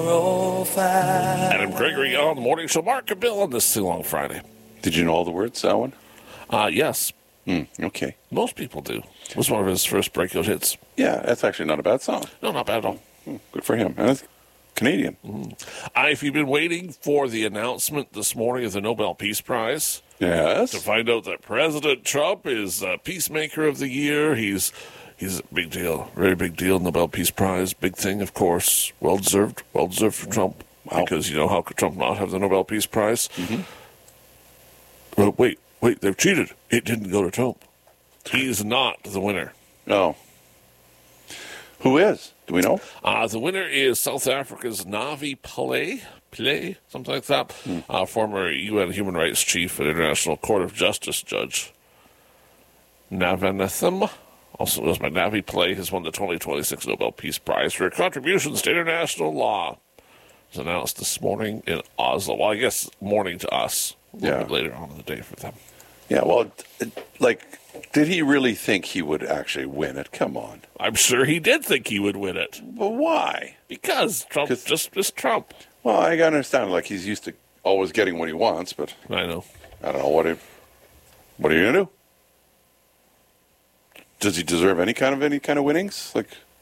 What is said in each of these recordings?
Adam Gregory on the morning show. Mark and Bill on this Too Long Friday. Did you know all the words, that one? Yes. Okay. Most people do. It was one of his first breakout hits. Yeah, that's actually not a bad song. No, not bad at all. Good for him. And it's Canadian. If you've been waiting for the announcement this morning of the Nobel Peace Prize, Yes. to find out that President Trump is Peacemaker of the Year, he's a big deal, very big deal. Nobel Peace Prize, big thing, of course. Well deserved for Trump. Wow. Because, how could Trump not have the Nobel Peace Prize? Mm-hmm. But wait, they've cheated. It didn't go to Trump. He's not the winner. Oh. Who is? Do we know? The winner is South Africa's Navi Pillay, something like that. Former UN Human Rights Chief and International Court of Justice Judge. Navanetham, also goes by Navi Pillay, has won the 2026 Nobel Peace Prize for contributions to international law. It was announced this morning in Oslo. Well, I guess morning to us. A little bit later on in the day for them. Yeah, well, did he really think he would actually win it? Come on. I'm sure he did think he would win it. But why? Because Trump just is Trump. Well, I understand, he's used to always getting what he wants, but I know. I don't know, what are you going to do? Does he deserve any kind of winnings?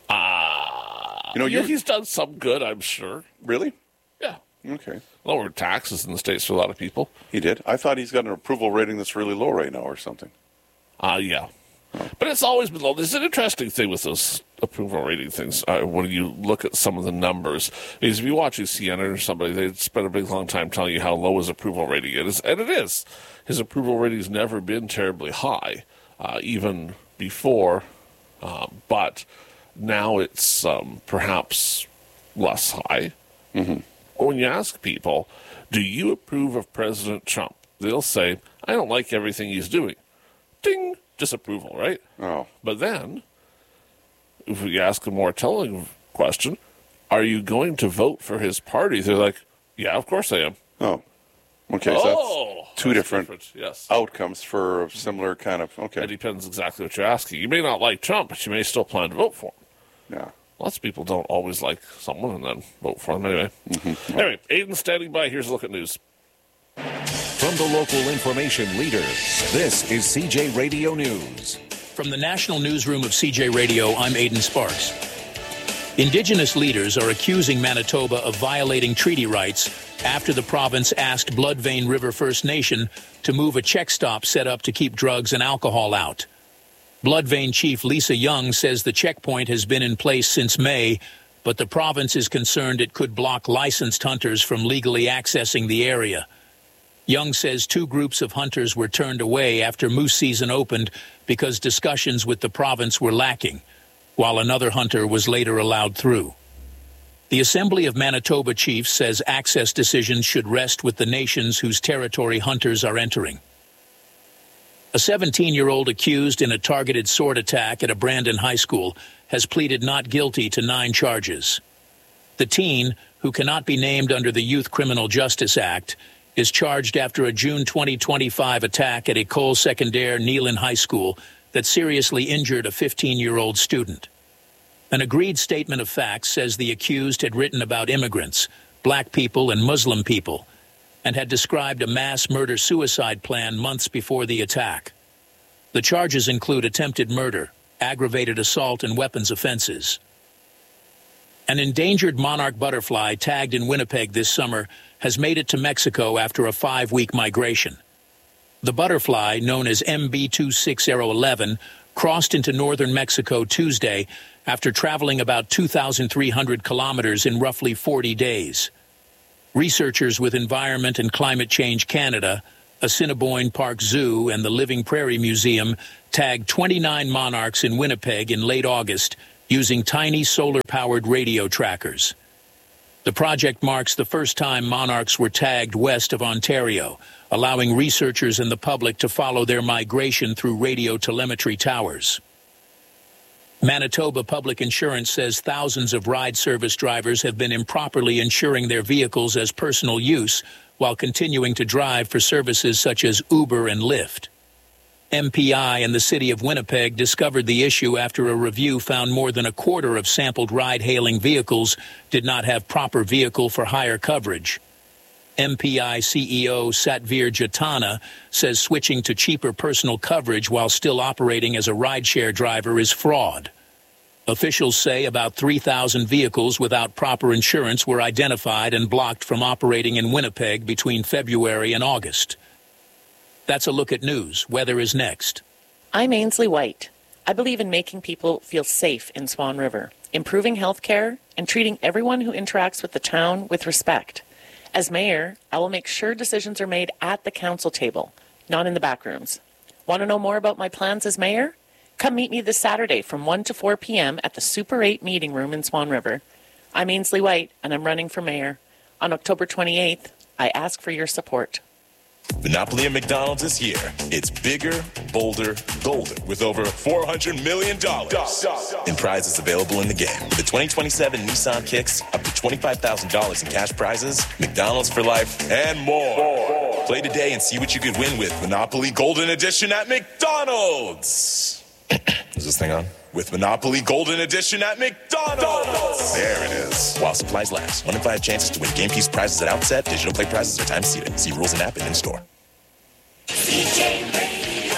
He's done some good, I'm sure. Really? Yeah. Okay. Lowered taxes in the States for a lot of people. He did? I thought he's got an approval rating that's really low right now or something. Yeah. But it's always been low. There's an interesting thing with those approval rating things when you look at some of the numbers. Because if you watch CNN or somebody, they spend a big long time telling you how low his approval rating is. And it is. His approval rating's never been terribly high, even before. But now it's perhaps less high. Mm-hmm. When you ask people, do you approve of President Trump? They'll say, I don't like everything he's doing. Ding! Disapproval, right? Oh. But then, if we ask a more telling question, are you going to vote for his party? They're like, yeah, of course I am. Oh. Okay, so that's two different yes. outcomes for a similar kind of, okay. It depends exactly what you're asking. You may not like Trump, but you may still plan to vote for him. Yeah. Lots of people don't always like someone and then vote for them anyway. Mm-hmm. Anyway, Aiden's standing by. Here's a look at news. From the local information leader, this is CJ Radio News. From the National Newsroom of CJ Radio, I'm Aidan Sparks. Indigenous leaders are accusing Manitoba of violating treaty rights after the province asked Bloodvein River First Nation to move a check stop set up to keep drugs and alcohol out. Bloodvein Chief Lisa Young says the checkpoint has been in place since May, but the province is concerned it could block licensed hunters from legally accessing the area. Young says two groups of hunters were turned away after moose season opened because discussions with the province were lacking, while another hunter was later allowed through. The Assembly of Manitoba Chiefs says access decisions should rest with the nations whose territory hunters are entering. A 17-year-old accused in a targeted sword attack at a Brandon high school has pleaded not guilty to 9 charges. The teen, who cannot be named under the Youth Criminal Justice Act, is charged after a June 2025 attack at École Secondaire Neelan High School that seriously injured a 15-year-old student. An agreed statement of facts says the accused had written about immigrants, black people, and Muslim people, and had described a mass murder-suicide plan months before the attack. The charges include attempted murder, aggravated assault, and weapons offenses. An endangered monarch butterfly tagged in Winnipeg this summer has made it to Mexico after a 5-week migration. The butterfly, known as MB26011, crossed into northern Mexico Tuesday after traveling about 2,300 kilometers in roughly 40 days. Researchers with Environment and Climate Change Canada, Assiniboine Park Zoo, and the Living Prairie Museum tagged 29 monarchs in Winnipeg in late August using tiny solar-powered radio trackers. The project marks the first time monarchs were tagged west of Ontario, allowing researchers and the public to follow their migration through radio telemetry towers. Manitoba Public Insurance says thousands of ride service drivers have been improperly insuring their vehicles as personal use while continuing to drive for services such as Uber and Lyft. MPI and the city of Winnipeg discovered the issue after a review found more than a quarter of sampled ride-hailing vehicles did not have proper vehicle for hire coverage. MPI CEO Satvir Jatana says switching to cheaper personal coverage while still operating as a rideshare driver is fraud. Officials say about 3,000 vehicles without proper insurance were identified and blocked from operating in Winnipeg between February and August. That's a look at news. Weather is next. I'm Ainsley White. I believe in making people feel safe in Swan River, improving health care, and treating everyone who interacts with the town with respect. As mayor, I will make sure decisions are made at the council table, not in the back rooms. Want to know more about my plans as mayor? Come meet me this Saturday from 1 to 4 p.m. at the Super 8 meeting room in Swan River. I'm Ainsley White, and I'm running for mayor. On October 28th, I ask for your support. Monopoly at McDonald's is here. It's bigger, bolder, golden, with over $400 million in prizes available in the game. With the 2027 Nissan Kicks, up to $25,000 in cash prizes, McDonald's for life, and more. Play today and see what you could win with Monopoly Golden Edition at McDonald's. Is this thing on? With Monopoly Golden Edition at McDonald's. There it is. While supplies last. 1 in 5 chances to win game piece prizes at outset. Digital play prizes are time seated. See rules and app and in store. CJ Radio,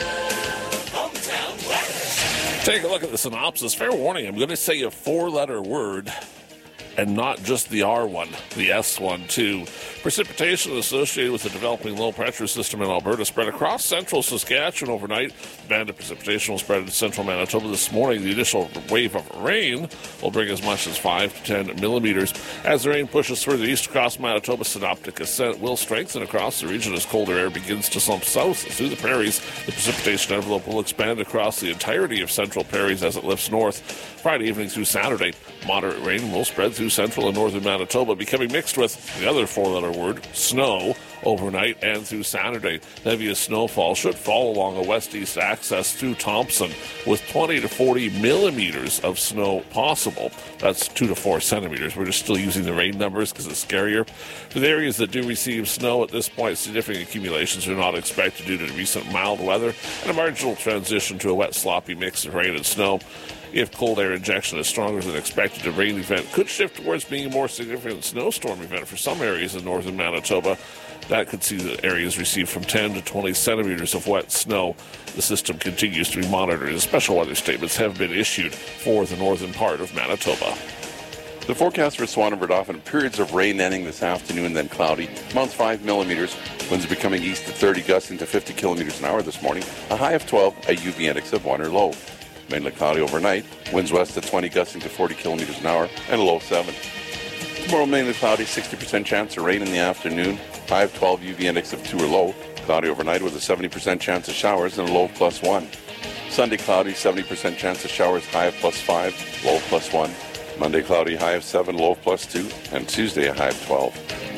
hometown weather. Take a look at the synopsis. Fair warning, I'm going to say a 4-letter word and not just the R one, the S one too. Precipitation associated with the developing low-pressure system in Alberta spread across central Saskatchewan overnight. The band of precipitation will spread into central Manitoba this morning. The initial wave of rain will bring as much as 5 to 10 millimeters. As the rain pushes further east across Manitoba, synoptic ascent will strengthen across the region as colder air begins to slump south through the prairies. The precipitation envelope will expand across the entirety of central prairies as it lifts north. Friday evening through Saturday, moderate rain will spread through central and northern Manitoba, becoming mixed with the other 4-letter word, snow, overnight and through Saturday. The heaviest snowfall should fall along a west-east axis through Thompson, with 20 to 40 millimeters of snow possible. That's 2 to 4 centimeters. We're just still using the rain numbers because it's scarier. For the areas that do receive snow at this point, significant accumulations are not expected due to recent mild weather and a marginal transition to a wet, sloppy mix of rain and snow. If cold air injection is stronger than expected, the rain event could shift towards being a more significant snowstorm event for some areas in northern Manitoba. That could see the areas receive from 10 to 20 centimeters of wet snow. The system continues to be monitored, and special weather statements have been issued for the northern part of Manitoba. The forecast for Swan River often periods of rain ending this afternoon, then cloudy. Amounts 5 millimeters. Winds becoming east at 30, gusting to 50 kilometers an hour this morning. A high of 12, a UV index of 1 or low. Mainly cloudy overnight. Winds west at 20, gusting to 40 kilometers an hour, and a low 7. Tomorrow mainly cloudy, 60% chance of rain in the afternoon. High of 12, UV index of 2 or low. Cloudy overnight with a 70% chance of showers and a low of +1. Sunday cloudy, 70% chance of showers, high of +5, low of +1. Monday cloudy, high of 7, low of +2. And Tuesday a high of 12.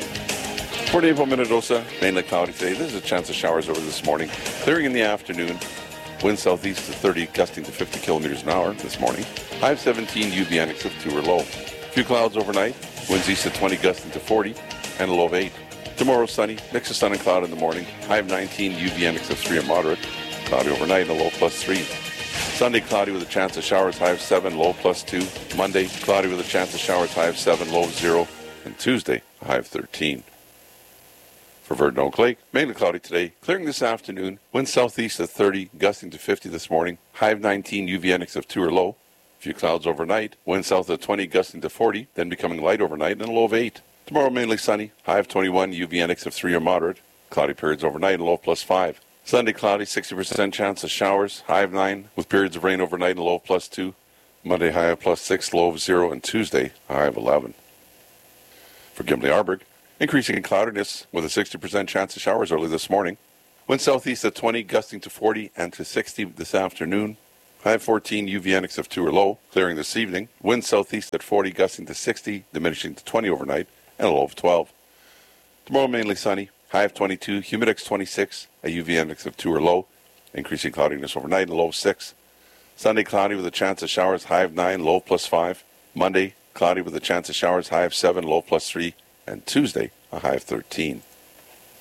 For Naples, Minnedosa, mainly cloudy today. There's a chance of showers over this morning. Clearing in the afternoon. Wind southeast to 30, gusting to 50 kilometers an hour this morning. High of 17, UV index of 2 or low. Few clouds overnight. Winds east at 20, gusting to 40, and a low of 8. Tomorrow sunny, mix of sun and cloud in the morning. High of 19, UV index of 3 or moderate. Cloudy overnight and a low +3. Sunday cloudy with a chance of showers, high of 7, low +2. Monday cloudy with a chance of showers, high of 7, low of 0. And Tuesday, a high of 13. For Verdun Oak Lake, mainly cloudy today. Clearing this afternoon. Wind southeast at 30, gusting to 50 this morning. High of 19, UV index of 2 or low. Few clouds overnight. Wind south at 20, gusting to 40, then becoming light overnight and a low of 8. Tomorrow mainly sunny. High of 21, UV index of 3 or moderate. Cloudy periods overnight and low of +5. Sunday cloudy, 60% chance of showers. High of 9, with periods of rain overnight and low of +2. Monday high of +6, low of 0, and Tuesday high of 11. For Gimli-Arberg, increasing in cloudiness with a 60% chance of showers early this morning. Wind southeast at 20, gusting to 40 and to 60 this afternoon. High of 14, UV index of 2 or low, clearing this evening. Wind southeast at 40, gusting to 60, diminishing to 20 overnight, and a low of 12. Tomorrow mainly sunny. High of 22, humidex 26, a UV index of 2 or low, increasing cloudiness overnight, and a low of 6. Sunday cloudy with a chance of showers, high of 9, low of +5. Monday cloudy with a chance of showers, high of 7, low of +3. And Tuesday, a high of 13.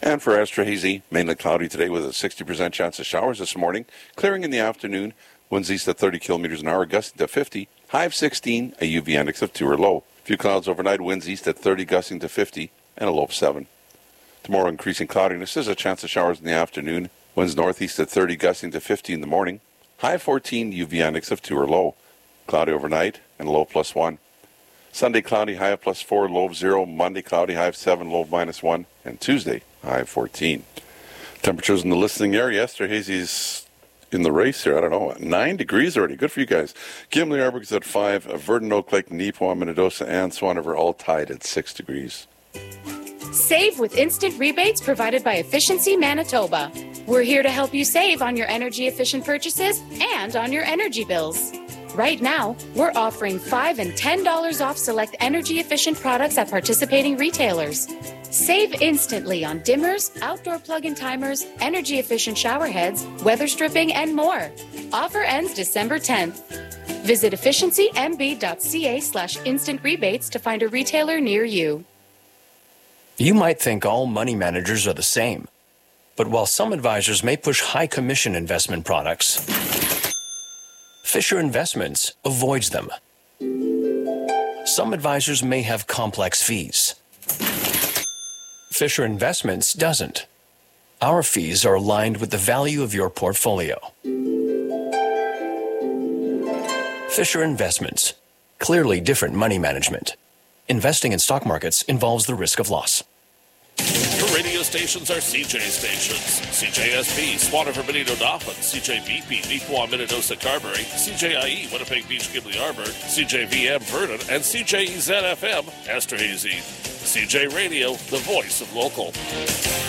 And for Esterhazy, mainly cloudy today with a 60% chance of showers this morning. Clearing in the afternoon. Winds east at 30 kilometers an hour, gusting to 50. High of 16, a UV index of 2 or low. Few clouds overnight, winds east at 30, gusting to 50, and a low of 7. Tomorrow, increasing cloudiness. There's a chance of showers in the afternoon. Winds northeast at 30, gusting to 50 in the morning. High of 14, UV index of 2 or low. Cloudy overnight, and a low of +1. Sunday, cloudy, high of +4, low of 0. Monday, cloudy, high of 7, low of -1. And Tuesday, high of 14. Temperatures in the listening area. Esterhazy's in the race here, I don't know, 9 degrees already. Good for you guys. Gimli Arborg's at 5. Verdon, Oak Lake, Neepawa, Minnedosa, and Swan River all tied at 6 degrees. Save with instant rebates provided by Efficiency Manitoba. We're here to help you save on your energy-efficient purchases and on your energy bills. Right now, we're offering $5 and $10 off select energy-efficient products at participating retailers. Save instantly on dimmers, outdoor plug-in timers, energy-efficient shower heads, weather stripping, and more. Offer ends December 10th. Visit efficiencymb.ca/instant rebates to find a retailer near you. You might think all money managers are the same. But while some advisors may push high commission investment products, Fisher Investments avoids them. Some advisors may have complex fees. Fisher Investments doesn't. Our fees are aligned with the value of your portfolio. Fisher Investments. Clearly different money management. Investing in stock markets involves the risk of loss. Your radio stations are CJ stations. CJSP, Swan River, Benito, Dauphin, CJBP, Neepawa, Minnedosa, Carberry, CJIE, Winnipeg Beach, Gimli Arbor, CJVM, Verdon, and CJEZ-FM, Esterhazy. CJ Radio, the voice of local.